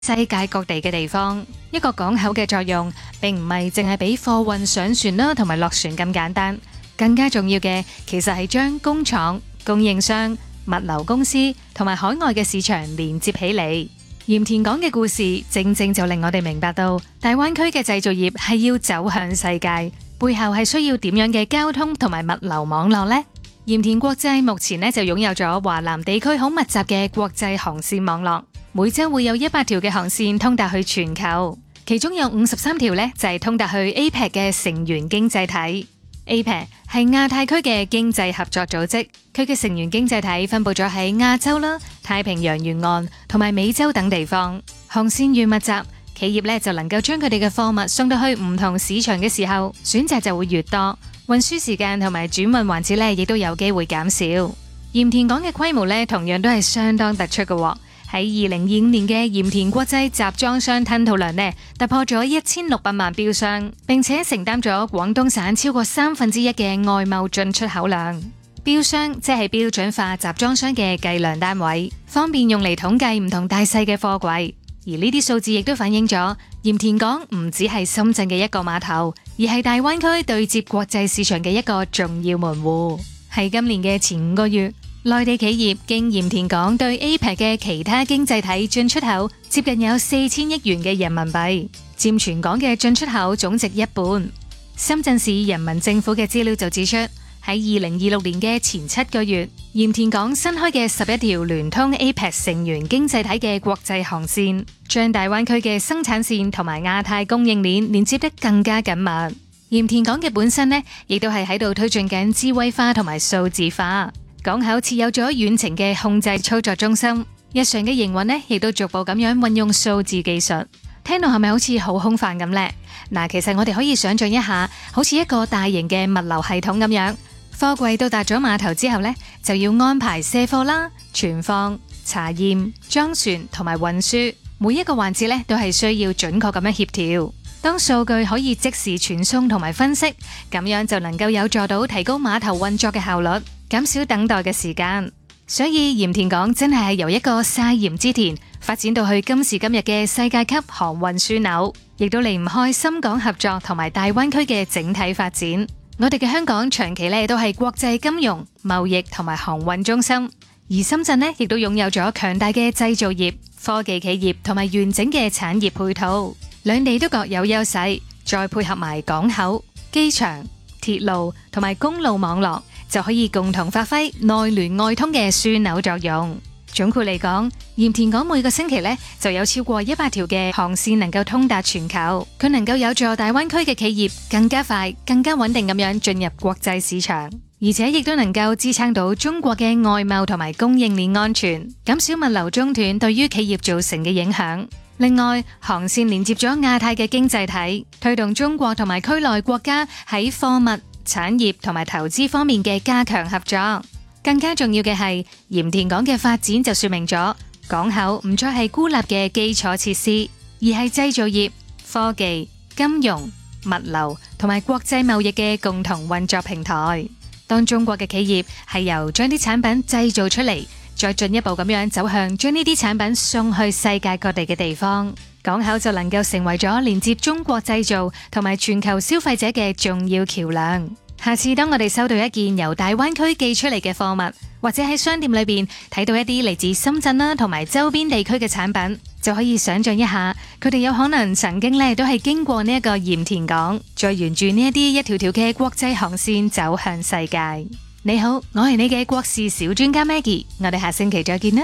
世界各地嘅地方。一個港口嘅作用並唔係淨係俾貨運上船啦，同埋落船咁簡單，更加重要嘅其實係將工廠、供應商、物流公司同埋海外嘅市場連接起嚟。鹽田港嘅故事正正就令我哋明白到，大灣區嘅製造業係要走向世界，背後係需要點樣嘅交通同埋物流網絡呢？鹽田國際目前就擁有咗華南地區好密集嘅國際航線網絡，每週會有100條嘅航線通達去全球，其中有53條就係通達去 APEC 嘅成員經濟體。APEC 係亞太區嘅經濟合作組織，佢嘅成員經濟體分佈咗喺亞洲啦、太平洋沿岸同埋美洲等地方。航線越密集，企業就能夠將佢哋嘅貨物送到去唔同市場嘅時候，選擇就會越多，運輸時間同埋轉運環節亦都有機會減少。鹽田港嘅規模同樣都係相當突出嘅。喺2025年嘅鹽田國際集裝箱吞吐量突破咗1600萬標箱，並且承擔咗廣東省超過1/3嘅外貿進出口量。標箱即係標準化集裝箱嘅計量單位，方便用嚟統計唔同大細嘅貨櫃。而呢啲數字亦都反映咗鹽田港唔只係深圳嘅一個碼頭，而係大灣區對接國際市場嘅一個重要門戶。喺今年嘅前5個月，內地企業經鹽田港對 APEC 嘅其他經濟體進出口接近有4000億元嘅人民幣，佔全港嘅進出口總值一半。深圳市人民政府嘅資料就指出，喺2026年嘅前7個月，鹽田港新開嘅11條聯通 APEC 成員經濟體嘅國際航線，將大灣區嘅生產線同埋亞太供應鏈連接得更加緊密。鹽田港嘅本身亦都係喺度推進緊智慧化同埋數字化。港口設有咗遠程嘅控制操作中心，日常嘅營運亦都逐步咁樣運用數字技術。聽到係咪好似好空泛咁呢？嗱，其實我哋可以想象一下，好似一個大型嘅物流系統咁樣，貨櫃到達咗碼頭之後就要安排卸貨啦、存放、查驗、裝船同埋運輸，每一個環節都係需要準確咁樣協調。當數據可以即時傳送同埋分析，咁樣就能夠有助到提高碼頭運作嘅效率，減少等待嘅時間。所以鹽田港真係由一個曬鹽之田發展到去今時今日嘅世界級航運樞紐，亦都離唔開深港合作同埋大灣區嘅整體發展。我哋嘅香港長期都係國際金融、貿易同埋航運中心，而深圳亦都擁有咗強大嘅製造業、科技企業同埋完整嘅產業配套。兩地都各有優勢，再配合埋港口、機場、鐵路同埋公路網絡，就可以共同發揮內聯外通嘅樞紐作用。總括嚟講，鹽田港每個星期就有超過100條嘅航線能夠通達全球，佢能夠有助大灣區嘅企業更加快、更加穩定咁樣進入國際市場，而且亦都能夠支撐到中國嘅外貿同埋供應鏈安全，減少物流中斷對於企業造成嘅影響。另外，航線連接咗亞太嘅經濟體，推動中國同埋區內國家喺貨物、產業同埋投資方面嘅加強合作。更加重要嘅係，鹽田港嘅發展就說明咗港口唔再係孤立嘅基礎設施，而係製造業、科技、金融、物流同埋國際貿易嘅共同運作平台。當中國嘅企業係由將啲產品製造出嚟，再進一步咁樣走向將呢啲產品送去世界各地嘅地方，港口就能夠成為咗連接中國製造同埋全球消費者嘅重要橋樑。下次當我哋收到一件由大灣區寄出嚟嘅貨物，或者喺商店裏邊睇到一啲嚟自深圳啦同埋周邊地區嘅產品，就可以想象一下，佢哋有可能曾經都係經過呢一個鹽田港，再沿住呢一啲一條條嘅國際航線走向世界。你好，我係你嘅國事小專家 Maggie， 我哋下星期再見啦。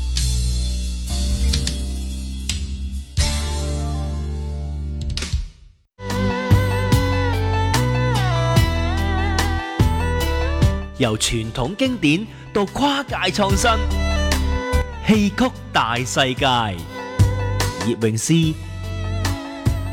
由傳統經典到跨界創新，戲曲大世界，葉詠詩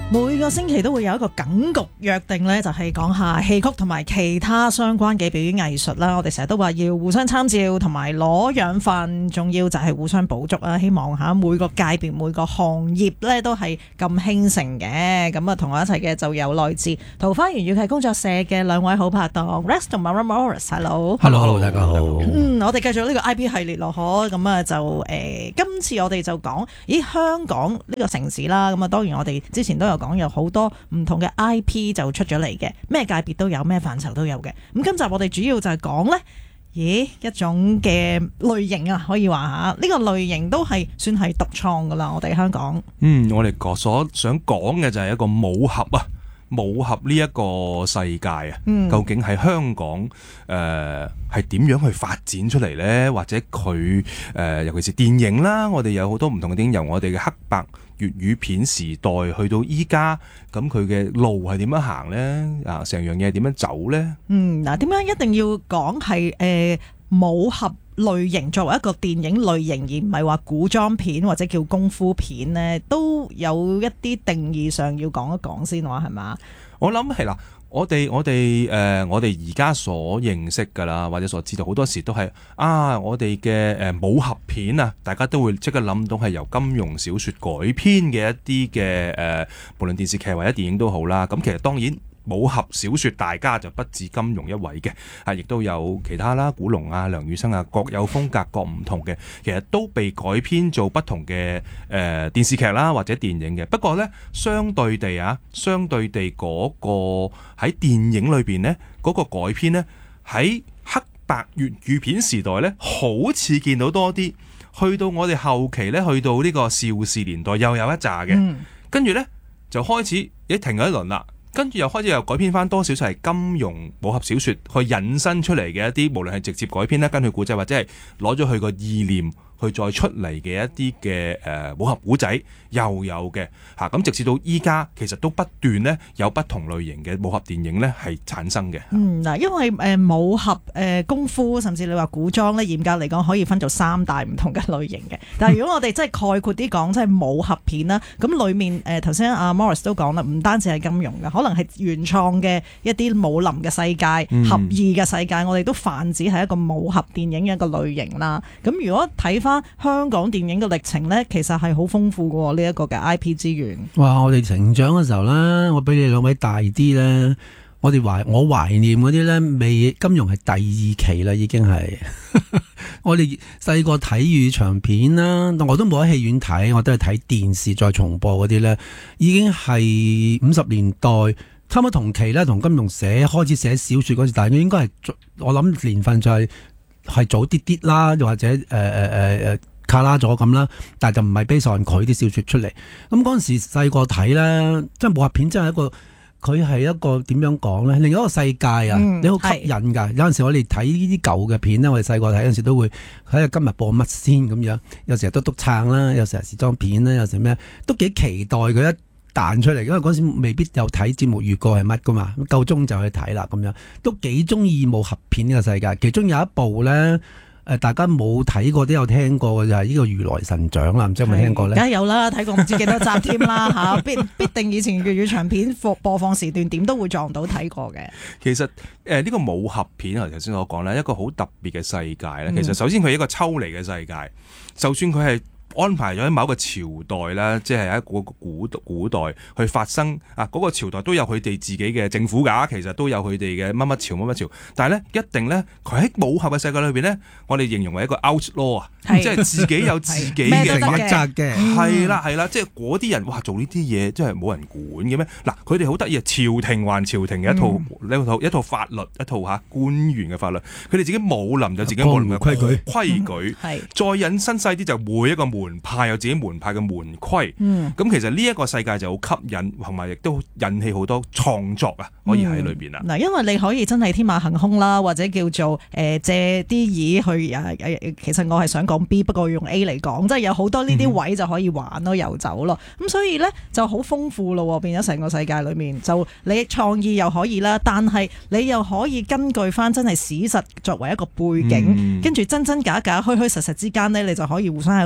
每個星期都會有一個梗局約定呢，就係講下戲曲同埋其他相關嘅表演藝術啦。我哋成日都話要互相參照同埋攞養分，重要就係互相補足啦。希望每個界別每個行業呢都係咁興盛嘅。咁啊，同我一齊嘅就有來自桃花源粵劇工作社嘅兩位好拍檔 Rex 同埋 Morris。Hello， 大家好。 我哋繼續呢個 IP 系列落去，咁啊就今次我哋就講，香港呢個城市啦。咁啊，當然我哋之前都有講有好多唔同嘅 IP 就出咗嚟嘅，咩界別都有，咩範疇都有嘅。咁今集我哋主要就係講呢，一種嘅類型啊，可以話下呢個類型都係算係獨創噶啦，我哋香港。 我哋所想講嘅就係一個武俠啊，武俠呢一個世界啊，究竟喺香港係點樣去發展出嚟呢？或者佢尤其是電影啦，我哋有好多唔同嘅電影，由我哋嘅黑白粵語片時代去到依家，咁佢嘅路係點樣行呢？成樣嘢係點樣走呢？ 嗱，點解一定要講係武俠類型作為一個電影類型，而唔係話古裝片或者叫功夫片呢？都有一啲定義上要講一講先話係嘛？ 我諗係啦。我哋而家所認識㗎啦，或者所知道好多時都係我哋嘅武俠片啊，大家都會即刻諗到係由金庸小說改編嘅一啲嘅無論電視劇或者電影都好啦。咁其實當然武俠小說大家就不止金庸一位嘅，亦都有其他啦，古龍啊、梁羽生啊，各有風格各唔同嘅，其實都被改編做不同嘅電視劇啦或者電影嘅。不過呢，相對地嗰個喺電影裏邊呢，嗰個改編呢，喺黑白粵語片時代呢，好似見到多啲。去到我哋後期呢，去到呢個邵氏年代又有一紮嘅，跟住呢，就開始停咗一輪啦。跟住又開始又改編翻多少少係金庸武俠小說去引申出嚟嘅一啲，無論係直接改編啦，根據古仔或者係攞咗佢個意念去再出嚟嘅一啲嘅武俠古仔又有嘅嚇。咁直至到依家其實都不斷呢有不同類型嘅武俠電影呢係產生嘅。嗱， 因為武俠功夫甚至你話古裝呢，嚴格嚟講可以分做三大唔同嘅類型嘅。但係如果我哋真係概括啲講，即係武俠片啦，咁裡面頭先阿 Morris 都講啦，唔單止係金庸嘅，可能係原創嘅一啲武林嘅世界、俠義嘅世界，我哋都泛指係一個武俠電影嘅一個類型啦。咁如果睇翻香港電影嘅歷程呢，其實係好豐富嘅呢一個嘅 IP 資源。 哇！我哋成長嘅時候啦，我比你兩位大啲咧，我懷念嗰啲咧，未金庸係第二期啦，已經係。我哋細個睇粵語長片啦，我都冇喺戲院睇，我都係睇電視再重播嗰啲咧，已經係50年代差唔多同期咧，同金庸開始寫小說嗰時，但係應該係我諗年份就係早啲啲啦，又或者卡拉咗咁啦，但係就唔係 base on佢啲小說出嚟。咁嗰陣時細個睇咧，即係武俠片真係佢係一個點樣講咧？另一個世界啊，你好吸引㗎。有陣時我哋睇呢啲舊嘅片咧，我哋細個睇嗰陣時都會睇下今日播乜先咁樣。有時督撐啦，有時時裝片啦，有時咩都幾期待佢一彈出嚟，因為嗰時未必有睇節目預告係乜㗎嘛，夠鐘就去睇啦咁樣，都幾中意武俠片呢個世界。其中有一部咧。大家冇睇過都有聽過嘅就係呢個《如來神掌》啦，唔知有冇聽過咧？ 梗係有啦，睇過唔知幾多集添啦嚇，必定以前粵語長片播放時段點都會撞到睇過嘅。 其實呢個武俠片啊，頭先我講啦，一個好特別嘅世界咧。其實首先佢係一個抽離嘅世界，就算佢係安排咗喺某一個朝代啦，即係喺嗰個古代去發生嗰個朝代都有佢哋自己嘅政府㗎，其實都有佢哋嘅乜乜朝乜乜朝。但係咧，一定咧，佢喺武俠嘅世界裏邊咧，我哋形容為一個 outlaw 啊，即係自己有自己嘅法則嘅。 係啦，即係嗰啲人哇，做呢啲嘢真係冇人管嘅咩？嗱，佢哋好得意啊，朝廷還朝廷嘅一套法律，一套官員嘅法律，佢哋自己武林就自己武林嘅規矩，再引申細啲就每一個門派有自己門派嘅門規，咁其實呢一個世界就好吸引，同埋亦都引起好多創作啊，可以喺裏邊啊。 嗱，因為你可以真係天馬行空啦，或者叫做借啲意去其實我係想講 B， 不過用 A 嚟講，即係有好多呢啲位就可以玩咯，遊走咯。咁所以呢就好豐富咯，變咗成個世界裏面，就你創意又可以啦，但係你又可以根據翻真係史實作為一個背景，跟住真真假假、虛虛實實之間呢，你就可以互相喺度跳嚟跳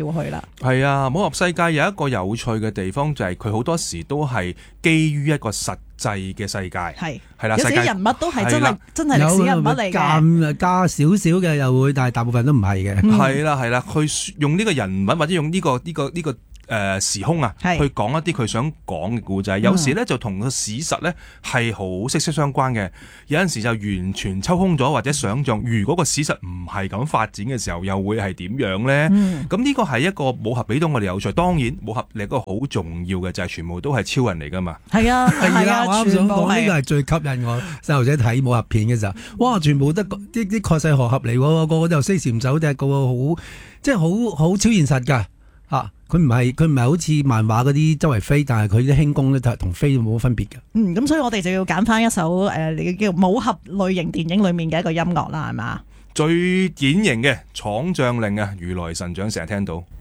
跳去啦。 係啊，武俠世界有一個有趣嘅地方就係佢好多時都係基於一個實際嘅世界，係啦， 有啲人物都係真係歷史人物嚟嘅， 加少少嘅又會，但係大部分都唔係嘅。 係啦，佢用呢個人物或者用呢個時空啊，去講一啲佢想講嘅故仔，有時咧就同個史實咧係好息息相關嘅，有陣時就完全抽空咗或者想像，如果個史實唔係咁發展嘅時候，又會係點樣咧？咁呢個係一個武俠俾到我哋有趣。當然武俠另一個好重要嘅就係全部都係超人嚟㗎嘛。 係啊， 我啱想講呢個係最吸引我細路仔睇武俠片嘅時候，哇！全部都啲蓋世豪俠嚟喎，個個都有飛檐走壁，個個好即係好超現實㗎嚇。佢唔係好似漫畫嗰啲周圍飛，但係佢啲輕功咧同飛冇乜分別嘅。 咁所以我哋就要揀翻一首叫武俠類型電影裡面嘅一個音樂啦，係嘛？ 最典型嘅闖將令啊，如來神掌成日聽到。